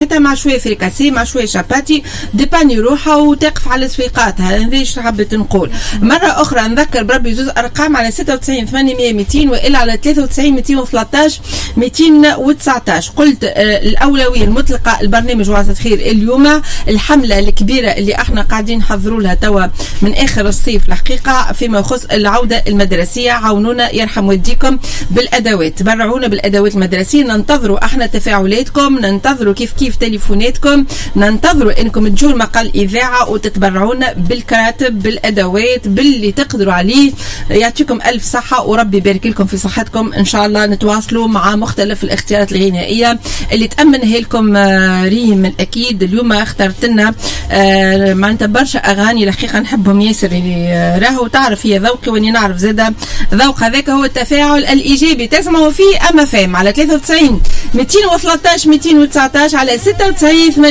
حكايتها مع شويه فريكاسي مع شويه شاباتي ديباني روحها وتقف على سويقاتها. هذه ايش حبيت نقول. مره اخرى نذكر بربي زوز ارقام على 96 800 200 والا على 93 213 219. قلت الاولويه المطلقه البرنامج وعسى خير اليوم، الحمله الكبيره اللي احنا قاعدين نحضروا لها توا من اخر الصيف الحقيقه فيما يخص العوده المدرسيه. عاونونا يرحم والديكم بالادوات، برعونا بالادوات المدرسيه. ننتظروا احنا تفاعلاتكم، ننتظروا كيف تليفوناتكم، ننتظروا انكم تجوا مقال الاذاعه وتتبرعونا بالكراتب بالادوات باللي تقدروا عليه. يعطيكم الف صحه وربي يبارك لكم في صحتكم. ان شاء الله نتواصلوا مع مختلف الاختيارات الغنائيه اللي تامنها لكم ريم. الاكيد اليوم اخترت لنا معناتها برشا اغاني الحقيقه نحبهم ياسر، اللي راهو تعرف هي ذوقي واني نعرف زاده ذوق. هذاك هو التفاعل الايجابي تسمعوا فيه اما فهم على 93 213 219 على 96